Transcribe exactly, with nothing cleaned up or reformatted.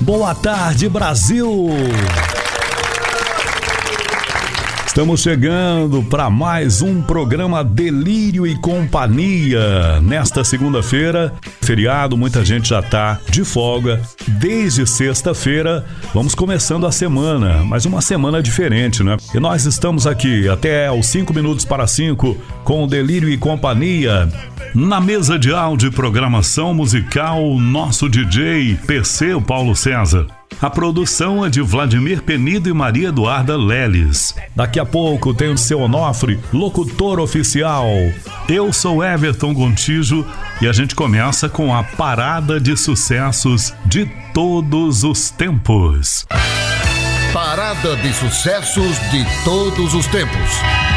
Boa tarde, Brasil! Estamos chegando para mais um programa Delírio e Companhia. Nesta segunda-feira, feriado, muita gente já tá de folga. Desde sexta-feira, vamos começando a semana, mas uma semana diferente, né? E nós estamos aqui até os cinco minutos para cinco com o Delírio e Companhia. Na mesa de áudio e programação musical, nosso D J P C, o Paulo César. A produção é de Vladimir Penido e Maria Eduarda Leles. Daqui a pouco tem o seu Onofre, locutor oficial. Eu sou Everton Gontijo e a gente começa com a parada de sucessos de todos os tempos. Parada de sucessos de todos os tempos.